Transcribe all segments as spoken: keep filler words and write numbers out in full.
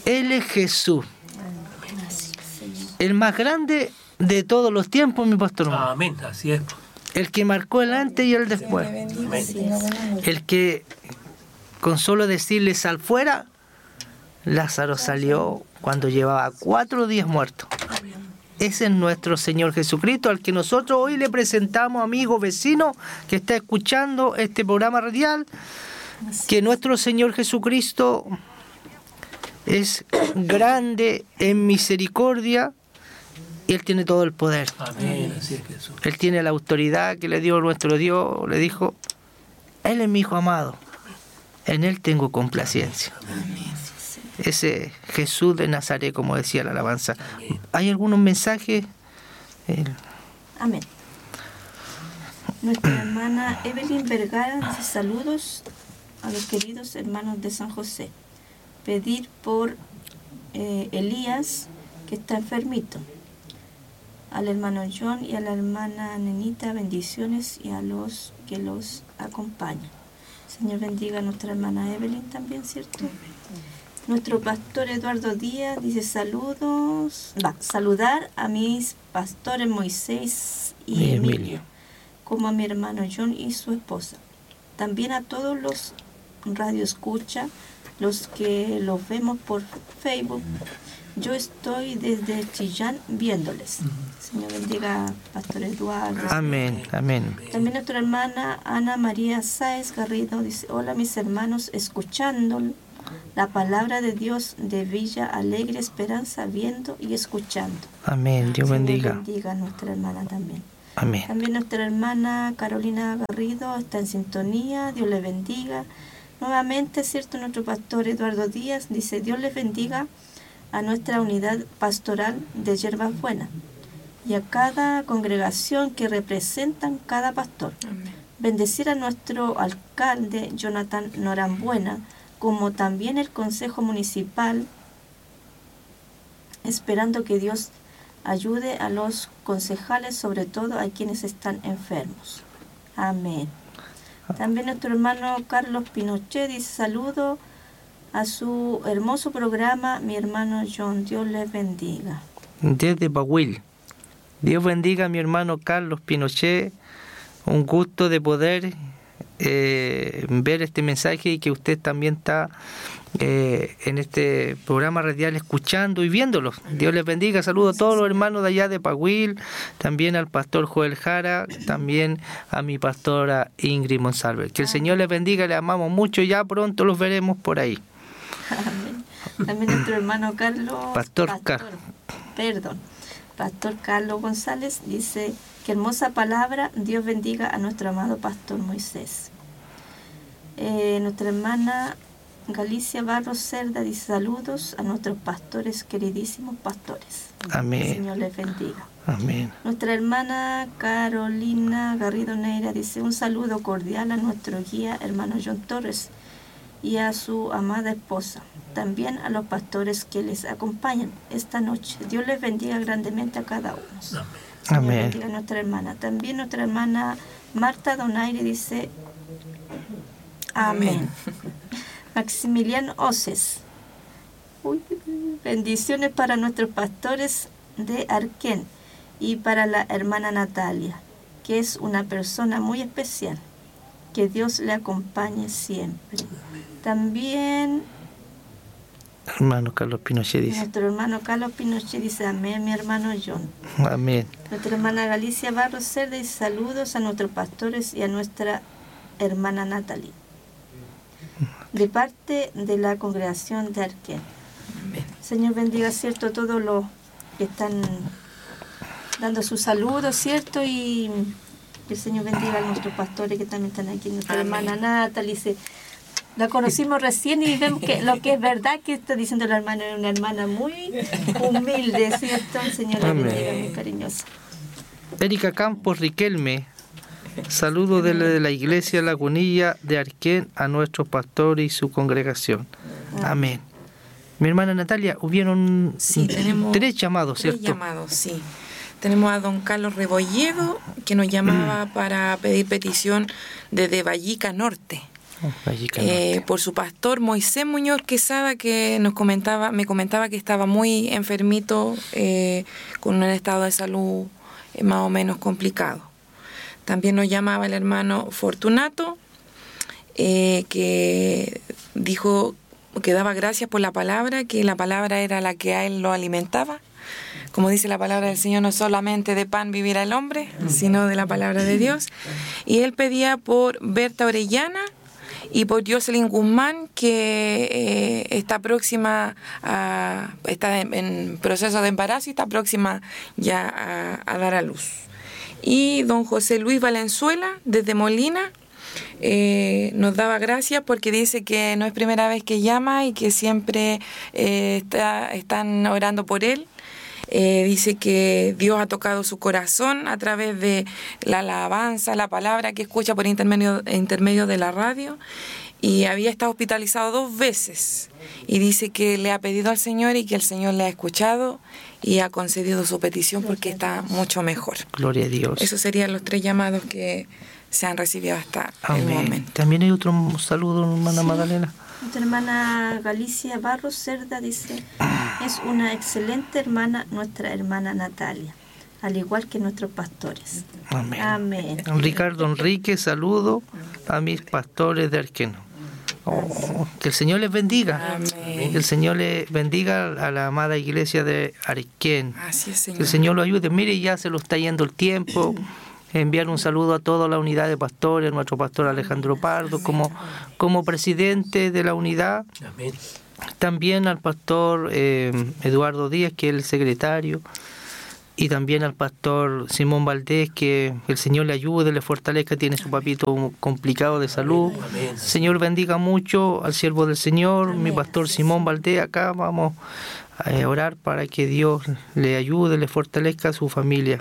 Él es Jesús, el más grande de todos los tiempos, mi pastor. Amén, así es. El que marcó el antes y el después. El que con solo decirle sal fuera, Lázaro salió cuando llevaba cuatro días muerto. Ese es nuestro Señor Jesucristo, al que nosotros hoy le presentamos, amigo, vecino, que está escuchando este programa radial, que nuestro Señor Jesucristo es grande en misericordia y Él tiene todo el poder. Amén, así es, Jesús. Él tiene la autoridad que le dio nuestro Dios, le dijo, Él es mi Hijo amado, en Él tengo complacencia. Amén. Ese Jesús de Nazaret, como decía la alabanza. ¿Hay algunos mensajes? El... Amén. Nuestra hermana Evelyn Vergara dice saludos a los queridos hermanos de San José. Pedir por eh, Elías, que está enfermito. Al hermano John y a la hermana Nenita, bendiciones, y a los que los acompañan. Señor bendiga a nuestra hermana Evelyn también, ¿cierto? Nuestro pastor Eduardo Díaz dice saludos, va, saludar a mis pastores Moisés y, y Emilio, Emilio, como a mi hermano John y su esposa. También a todos los radio escucha, los que los vemos por Facebook. Yo estoy desde Chillán viéndoles. Señor bendiga a pastor Eduardo. Amén, amén. También nuestra hermana Ana María Sáez Garrido dice, hola mis hermanos, escuchando la palabra de Dios de Villa Alegre Esperanza, viendo y escuchando. Amén, Dios Señor bendiga. bendiga a nuestra hermana también. Amén. También nuestra hermana Carolina Garrido está en sintonía, Dios le bendiga. Nuevamente, cierto, nuestro pastor Eduardo Díaz dice, Dios les bendiga a nuestra unidad pastoral de Yerbas Buenas y a cada congregación que representan cada pastor. Amén. Bendecir a nuestro alcalde Jonathan Norambuena, como también el Consejo Municipal, esperando que Dios ayude a los concejales, sobre todo a quienes están enfermos. Amén. También nuestro hermano Carlos Pinochet dice saludo a su hermoso programa, mi hermano John, Dios les bendiga. Desde Bahuil, Dios bendiga a mi hermano Carlos Pinochet, un gusto de poder Eh, ver este mensaje y que usted también está eh, en este programa radial escuchando y viéndolo. Dios les bendiga. Saludo a todos los hermanos de allá de Paguil, también al pastor Joel Jara, también a mi pastora Ingrid Monsalve. Que el Señor les bendiga, les amamos mucho, ya pronto los veremos por ahí. Amén. También nuestro hermano Carlos Pastor, pastor, Car- perdón, Pastor Carlos González dice, qué hermosa palabra, Dios bendiga a nuestro amado pastor Moisés. Eh, nuestra hermana Galicia Barros Cerda dice saludos a nuestros pastores, queridísimos pastores. Amén. El Señor les bendiga. Amén. Nuestra hermana Carolina Garrido Neira dice un saludo cordial a nuestro guía, hermano John Torres, y a su amada esposa. También a los pastores que les acompañan esta noche. Dios les bendiga grandemente a cada uno. Amén. Bendiga a nuestra hermana. También nuestra hermana Marta Donaire dice amén. Maximiliano Oces. Uy, bendiciones para nuestros pastores de Arquén y para la hermana Natalia, que es una persona muy especial. Que Dios le acompañe siempre. También Hermano Carlos Pinochet dice. nuestro hermano Carlos Pinochet dice amén, mi hermano John. Amén. Nuestra hermana Galicia Barros Cerda dice saludos a nuestros pastores y a nuestra hermana Natalie. De parte de la congregación de Arquén. Señor bendiga, cierto, todos los que están dando sus saludos, cierto, y el Señor bendiga a nuestros pastores que también están aquí. Nuestra Amén. Hermana Natalie dice, la conocimos recién y vemos que lo que es verdad que está diciendo la hermana es una hermana muy humilde, ¿cierto? El Señor la bendiga, muy cariñosa. Erika Campos Riquelme, saludo de la, de la iglesia Lagunilla de Arquén a nuestros pastores y su congregación. Amén. Mi hermana Natalia, hubieron sí, tenemos tres llamados, ¿cierto? Tres llamados, sí. Tenemos a don Carlos Rebolledo, que nos llamaba para pedir petición desde Vallica Norte. eh, por su pastor Moisés Muñoz Quesada, que nos comentaba, me comentaba que estaba muy enfermito, eh, con un estado de salud eh, más o menos complicado. También nos llamaba el hermano Fortunato, eh, que dijo que daba gracias por la palabra, que la palabra era la que a él lo alimentaba. Como dice la palabra del Señor, no solamente de pan vivirá el hombre, sino de la palabra de Dios. Y él pedía por Berta Orellana y por Jocelyn Guzmán, que eh, está próxima a, está en, en proceso de embarazo y está próxima ya a, a dar a luz. Y don José Luis Valenzuela, desde Molina, eh, nos daba gracias porque dice que no es primera vez que llama y que siempre eh, está, están orando por él. Eh, dice que Dios ha tocado su corazón a través de la alabanza, la palabra que escucha por intermedio, intermedio de la radio, y había estado hospitalizado dos veces y dice que le ha pedido al Señor y que el Señor le ha escuchado y ha concedido su petición porque está mucho mejor. Gloria a Dios. Esos serían los tres llamados que se han recibido hasta Amén. el momento. También hay otro saludo, hermana Sí. Magdalena. Nuestra hermana Galicia Barros Cerda dice: es una excelente hermana, nuestra hermana Natalia, al igual que nuestros pastores. Amén. Amén. Ricardo Enrique, saludo a mis pastores de Arqueno. Oh, que el Señor les bendiga. Amén. Que el Señor les bendiga a la amada iglesia de Arquén. Así es, Señor. Que el Señor lo ayude. Mire, ya se lo está yendo el tiempo. Enviar un saludo a toda la unidad de pastores, nuestro pastor Alejandro Pardo, como, como presidente de la unidad. Amén. También al pastor eh, Eduardo Díaz, que es el secretario. Y también al pastor Simón Valdés, que el Señor le ayude, le fortalezca, tiene su papito complicado de salud. Amén. El Señor bendiga mucho al siervo del Señor, mi pastor Simón Valdés. Acá vamos a orar para que Dios le ayude, le fortalezca a su familia.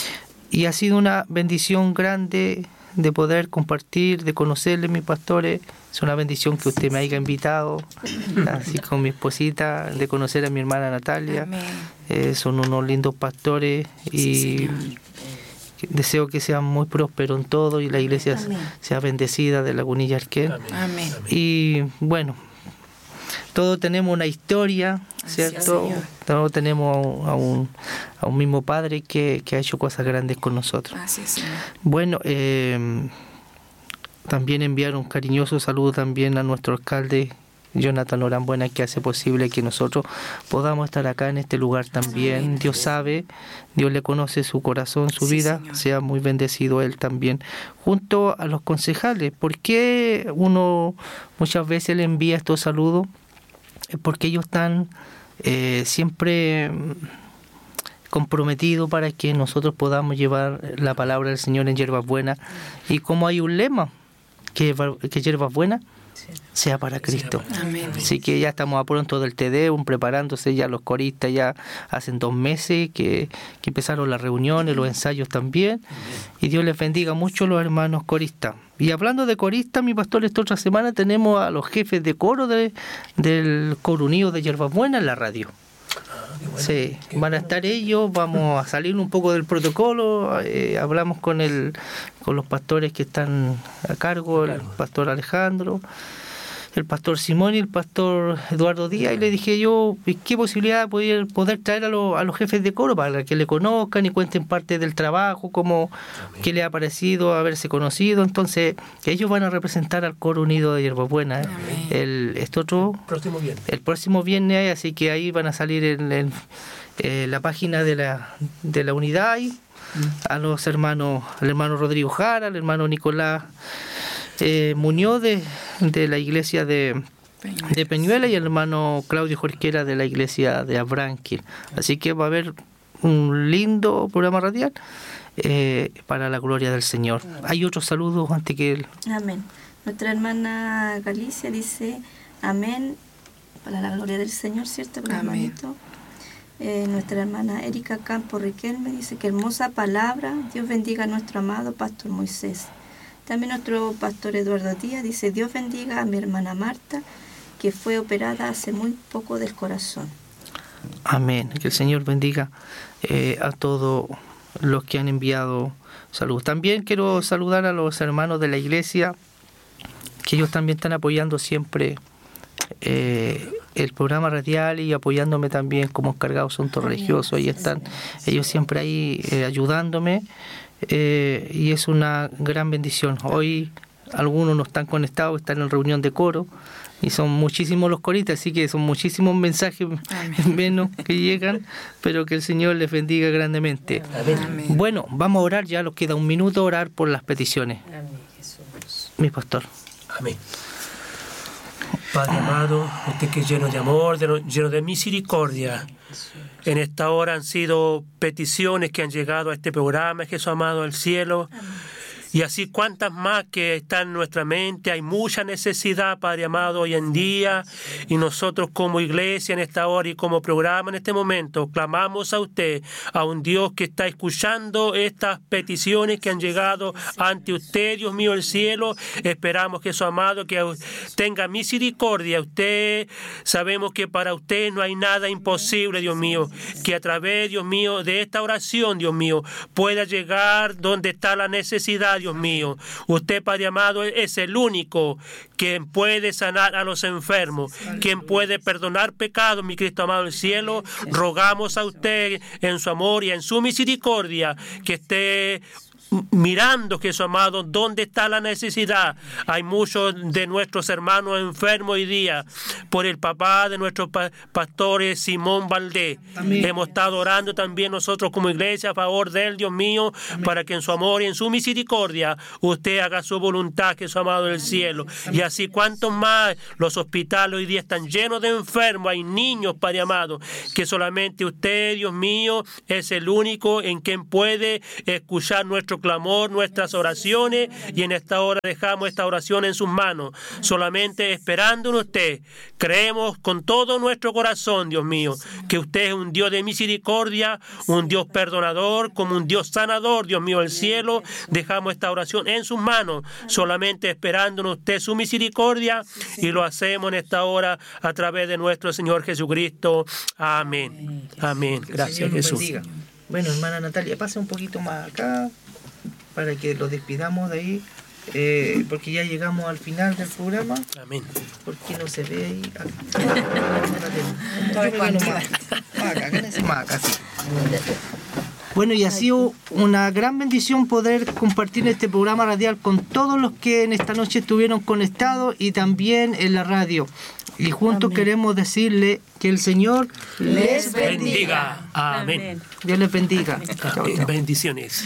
Y ha sido una bendición grande de poder compartir, de conocerle, mis pastores. Es una bendición que usted me haya invitado, así con mi esposita, de conocer a mi hermana Natalia. Amén. Eh, son unos lindos pastores y Sí, deseo que sean muy prósperos en todo y la iglesia Amén. sea bendecida de Lagunilla Arquén. Amén. Amén. Y bueno, todos tenemos una historia, ¿cierto? Señor. Todos tenemos a un, a un mismo Padre que, que ha hecho cosas grandes con nosotros. Así es, Señor. Bueno, eh, también enviar un cariñoso saludo también a nuestro alcalde Jonathan Orambuena, que hace posible que nosotros podamos estar acá en este lugar también. Amén. Dios sabe, Dios le conoce su corazón, su Sí, vida, Señor. sea muy bendecido él también, junto a los concejales. ¿Por qué uno muchas veces le envía estos saludos? Es porque ellos están eh, siempre comprometidos para que nosotros podamos llevar la palabra del Señor en hierbas buenas. Y como hay un lema, que, que hierbas buenas sea para Cristo. Amén. Así que ya estamos a pronto del Te Deum, preparándose ya los coristas, ya hacen dos meses que, que empezaron las reuniones, los ensayos también, y Dios les bendiga mucho a los hermanos coristas. Y hablando de coristas, mi pastor, esta otra semana tenemos a los jefes de coro de, del Coro Unido de Hierbas Buenas en la radio. Sí, van a estar ellos, vamos a salir un poco del protocolo, eh, hablamos con el con los pastores que están a cargo, el pastor Alejandro, el pastor Simón y el pastor Eduardo Díaz, y le dije yo, ¿qué posibilidad de poder, poder traer a, lo, a los jefes de coro para que le conozcan y cuenten parte del trabajo, cómo, qué le ha parecido haberse conocido? Entonces, ellos van a representar al Coro Unido de Hierbas Buenas, ¿eh? el, este otro, Próximo viernes. el próximo viernes, así que ahí van a salir en, en eh, la página de la, de la unidad, y a los hermanos, al hermano Rodrigo Jara, al hermano Nicolás eh, Muñoz de, de la iglesia de, de Peñuela, y el hermano Claudio Jorquera de la iglesia de Abranquil. Así que va a haber un lindo programa radial eh, para la gloria del Señor. Hay otros saludos antes que él. Amén. Nuestra hermana Galicia dice: amén, para la gloria del Señor, ¿cierto? Con el Amén. hermanito. Eh, nuestra hermana Erika Campo Riquelme dice: que hermosa palabra, Dios bendiga a nuestro amado pastor Moisés. También nuestro pastor Eduardo Díaz dice: Dios bendiga a mi hermana Marta, que fue operada hace muy poco del corazón. Amén. Que el Señor bendiga eh, a todos los que han enviado salud. También quiero saludar a los hermanos de la iglesia que ellos también están apoyando siempre eh, el programa radial y apoyándome también como encargado de asuntos religiosos. Ahí están ellos siempre ahí eh, ayudándome eh, y es una gran bendición. Hoy algunos no están conectados, están en reunión de coro y son muchísimos los coristas, así que son muchísimos mensajes menos que llegan, pero que el Señor les bendiga grandemente. Amén. Bueno, vamos a orar, ya nos queda un minuto, orar por las peticiones. Amén, Jesús. Mi pastor. Amén. Padre amado, usted que es lleno de amor, lleno de misericordia, en esta hora han sido peticiones que han llegado a este programa, Jesús amado del cielo. Amén. Y así cuantas más que están en nuestra mente. Hay mucha necesidad, Padre amado, hoy en día. Y nosotros como iglesia en esta hora y como programa en este momento, clamamos a usted, a un Dios que está escuchando estas peticiones que han llegado ante usted, Dios mío del cielo. Esperamos, Jesús amado, que tenga misericordia. Usted, sabemos que para usted no hay nada imposible, Dios mío. Que a través, Dios mío, de esta oración, Dios mío, pueda llegar donde está la necesidad, Dios mío. Usted, Padre amado, es el único quien puede sanar a los enfermos, quien puede perdonar pecados, mi Cristo amado del cielo. Rogamos a usted en su amor y en su misericordia que esté mirando, Jesús amado, dónde está la necesidad. Hay muchos de nuestros hermanos enfermos hoy día por el papá de nuestros pa pastores Simón Valdés. Amén. Hemos estado orando también nosotros como iglesia a favor de él, Dios mío. Amén. Para que en su amor y en su misericordia usted haga su voluntad, Jesús amado del cielo. Amén. Y así cuantos más, los hospitales hoy día están llenos de enfermos, hay niños, Padre amado, que solamente usted, Dios mío, es el único en quien puede escuchar nuestro clamor, nuestras oraciones, y en esta hora dejamos esta oración en sus manos, solamente esperando en usted. Creemos con todo nuestro corazón, Dios mío, que usted es un Dios de misericordia, un Dios perdonador, como un Dios sanador, Dios mío del cielo. Dejamos esta oración en sus manos, solamente esperando en usted su misericordia, y lo hacemos en esta hora a través de nuestro Señor Jesucristo. Amén. Amén. Gracias, Jesús. Bueno, hermana Natalia, pasa un poquito más acá para que lo despidamos de ahí, eh, porque ya llegamos al final del programa. Amén. ¿Por qué no se ve ahí? Bueno, y ha sido una gran bendición poder compartir este programa radial con todos los que en esta noche estuvieron conectados y también en la radio. Y juntos Amén. Queremos decirle que el Señor les bendiga. Amén. Dios les bendiga. Chao, chao. Bendiciones.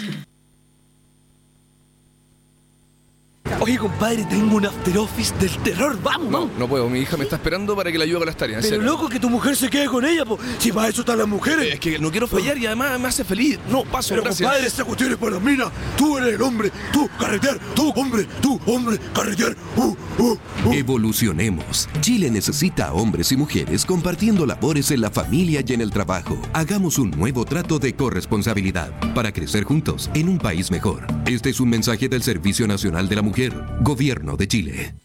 Oye, compadre, tengo un after office del terror, vamos, No, vamos. no puedo, mi hija me está esperando para que la ayude con las tareas. Pero serio. loco, que tu mujer se quede con ella, po. Si para eso están las mujeres. Es que no quiero fallar y además me hace feliz. No, paso, Pero gracias. compadre, esta cuestión es para las minas. Tú eres el hombre, tú carretear, tú hombre, tú hombre, carretear. Uh, uh, uh. Evolucionemos. Chile necesita hombres y mujeres compartiendo labores en la familia y en el trabajo. Hagamos un nuevo trato de corresponsabilidad para crecer juntos en un país mejor. Este es un mensaje del Servicio Nacional de la Mujer, Gobierno de Chile.